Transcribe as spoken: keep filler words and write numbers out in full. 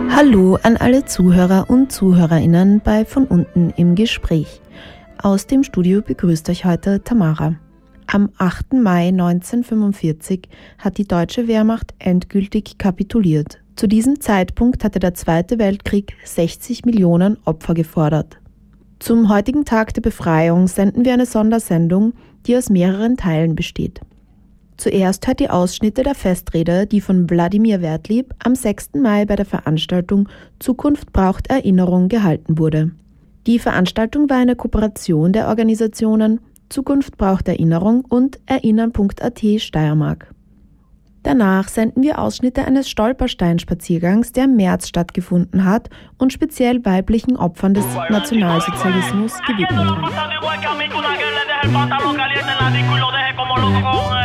Hallo an alle Zuhörer und Zuhörerinnen bei Von unten im Gespräch. Aus dem Studio begrüßt euch heute Tamara. Am achten Mai neunzehnhundertfünfundvierzig hat die deutsche Wehrmacht endgültig kapituliert. Zu diesem Zeitpunkt hatte der Zweite Weltkrieg sechzig Millionen Opfer gefordert. Zum heutigen Tag der Befreiung senden wir eine Sondersendung, die aus mehreren Teilen besteht. Zuerst hört ihr Ausschnitte der Festrede, die von Wladimir Wertlieb am sechsten Mai bei der Veranstaltung Zukunft braucht Erinnerung gehalten wurde. Die Veranstaltung war eine Kooperation der Organisationen Zukunft braucht Erinnerung und Erinnern Punkt a t Steiermark. Danach senden wir Ausschnitte eines Stolpersteinspaziergangs, der im März stattgefunden hat und speziell weiblichen Opfern des Nationalsozialismus gewidmet hat.